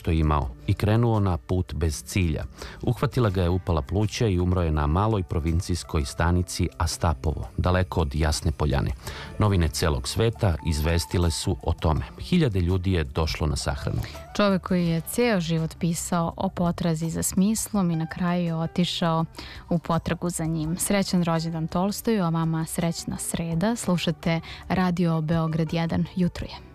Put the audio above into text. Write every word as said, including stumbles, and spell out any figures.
što je imao i krenuo na put bez cilja. Uhvatila ga je upala pluća i umro je na maloj provincijskoj stanici Astapovo, daleko od Jasne Poljane. Novine celog sveta izvestile su o tome. Hiljade ljudi je došlo na sahranu. Čovek koji je ceo život pisao o potrazi za smislom i na kraju je otišao u potragu za njim. Srećan rođendan Tolstoju, a vama srećna sreda. Slušate Radio Beograd jedan. Jutro je.